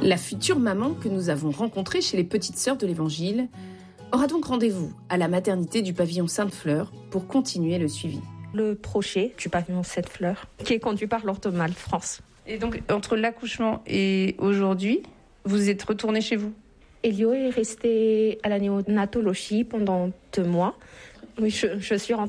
La future maman que nous avons rencontrée chez les Petites Sœurs de l'Évangile aura donc rendez-vous à la maternité du pavillon Sainte-Fleur pour continuer le suivi. Le projet du pavillon Sainte-Fleur, qui est conduit par l'Orthomal France. Et donc, entre l'accouchement et aujourd'hui, vous êtes retourné chez vous? Elio est resté à la néonatologie pendant 2 mois. Oui, je suis rentrée